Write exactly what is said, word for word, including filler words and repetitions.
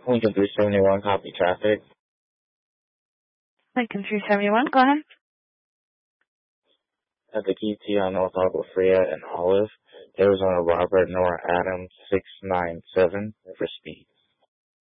Lincoln three seventy-one, copy traffic. Lincoln three seventy-one, go ahead. At the Q T on North Arbor Freeway and Olive, Arizona Robert Nora Adams six nine seven for speed.